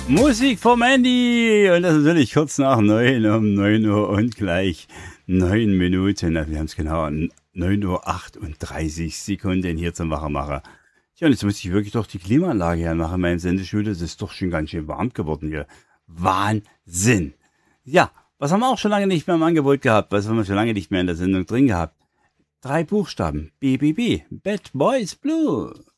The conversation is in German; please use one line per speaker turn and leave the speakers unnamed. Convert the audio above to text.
Musik vom Andy und das natürlich kurz nach 9 um 9 Uhr und gleich 9 Minuten. Wir haben es genau 9:38 hier zum Wachermacher. Ja, und jetzt muss ich wirklich doch die Klimaanlage anmachen in meinem Sendestudio. Das ist doch schon ganz schön warm geworden hier. Wahnsinn! Ja, was haben wir auch schon lange nicht mehr im Angebot gehabt? Was haben wir schon lange nicht mehr in der Sendung drin gehabt? 3 Buchstaben. BBB. Bad Boys Blue.